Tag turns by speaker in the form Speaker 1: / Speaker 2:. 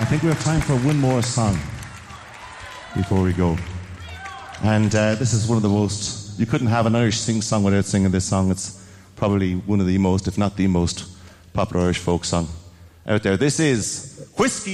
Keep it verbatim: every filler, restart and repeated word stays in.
Speaker 1: I think we have time for one more song before we go. And uh, this is one of the most... You couldn't have an Irish sing song without singing this song. It's probably one of the most, if not the most, popular Irish folk song out there. This is Whiskey